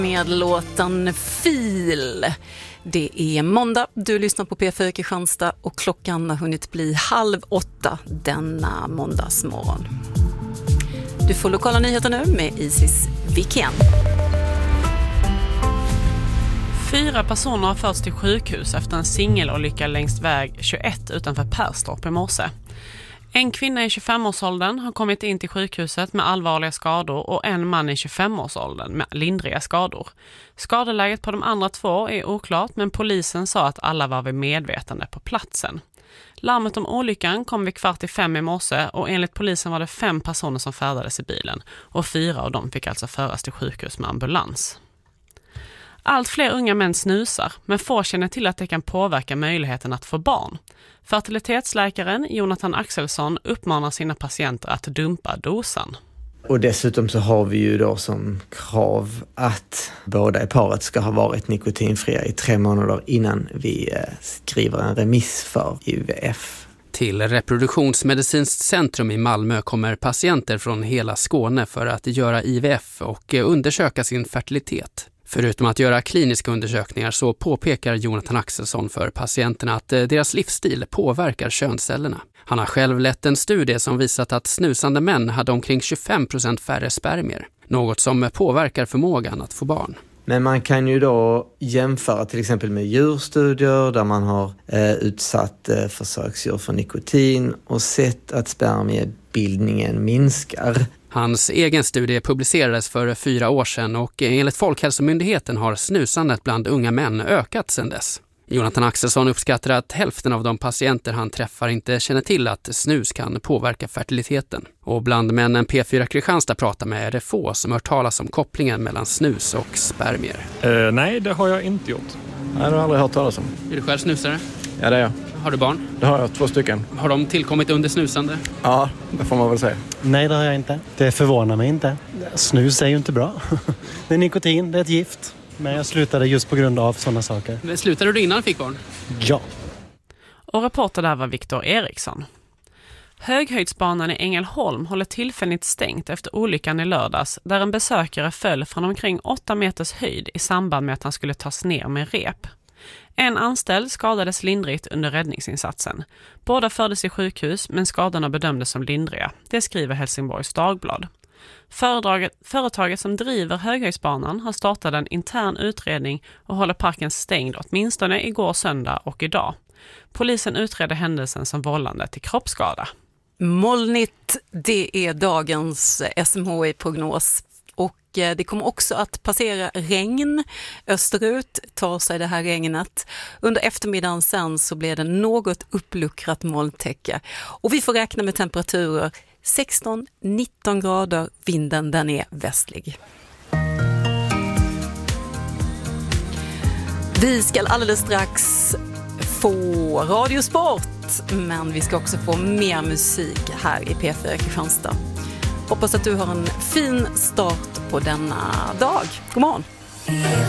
Med låten Fil. Det är måndag, du lyssnar på P4 Kristianstad och klockan har hunnit bli 7:30 denna måndagsmorgon. Du får lokala nyheter nu med Isis Wikén. 4 personer har förts till sjukhus efter en singelolycka längs väg 21 utanför Perstorp i morse. En kvinna i 25-årsåldern har kommit in till sjukhuset med allvarliga skador och en man i 25-årsåldern med lindriga skador. Skadeläget på de andra 2 är oklart, men polisen sa att alla var vid medvetande på platsen. Larmet om olyckan kom vid 4:45 i morse och enligt polisen var det 5 personer som färdades i bilen och 4 av dem fick alltså föras till sjukhus med ambulans. Allt fler unga män snusar, men få känner till att det kan påverka möjligheten att få barn. Fertilitetsläkaren Jonathan Axelsson uppmanar sina patienter att dumpa dosan. Och dessutom så har vi ju då som krav att båda i paret ska ha varit nikotinfria i 3 månader innan vi skriver en remiss för IVF. Till Reproduktionsmedicinskt centrum i Malmö kommer patienter från hela Skåne för att göra IVF och undersöka sin fertilitet. Förutom att göra kliniska undersökningar så påpekar Jonathan Axelsson för patienterna att deras livsstil påverkar könscellerna. Han har själv lett en studie som visat att snusande män hade omkring 25% färre spermier. Något som påverkar förmågan att få barn. Men man kan ju då jämföra till exempel med djurstudier där man har utsatt försöksdjur för nikotin och sett att spermiebildningen minskar. Hans egen studie publicerades för 4 år sedan och enligt Folkhälsomyndigheten har snusandet bland unga män ökat sedan dess. Jonathan Axelsson uppskattar att hälften av de patienter han träffar inte känner till att snus kan påverka fertiliteten. Och bland männen P4 Kristianstad pratar med är det få som hört talas om kopplingen mellan snus och spermier. Nej, det har jag inte gjort. Nej, det har jag aldrig hört talas om. Är du själv snusare? Ja, det är jag. Har du barn? Det har jag, 2 stycken. Har de tillkommit under snusande? Ja, det får man väl säga. Nej, det har jag inte. Det förvånar mig inte. Snus är ju inte bra. Det är nikotin, det är ett gift. Men jag slutade just på grund av sådana saker. Men slutade du innan du fick barn? Ja. Och reporter där var Viktor Eriksson. Höghöjdsbanan i Ängelholm håller tillfälligt stängt efter olyckan i lördags där en besökare föll från omkring 8 meters höjd i samband med att han skulle tas ner med rep. En anställd skadades lindrigt under räddningsinsatsen. Båda fördes till sjukhus men skadorna bedömdes som lindriga. Det skriver Helsingborgs Dagblad. Företaget som driver Höghöjdsbanan har startat en intern utredning och håller parken stängd åtminstone igår söndag och idag. Polisen utreder händelsen som vållande till kroppsskada. Molnigt, det är dagens SMHI-prognos. Och det kommer också att passera regn. Österut tar sig det här regnet. Under eftermiddagen sen så blir det något uppluckrat molntäcke. Och vi får räkna med temperaturer 16-19 grader. Vinden den är västlig. Vi ska alldeles strax få radiosport. Men vi ska också få mer musik här i P4 Kristianstad. Hoppas att du har en fin start på denna dag. God morgon!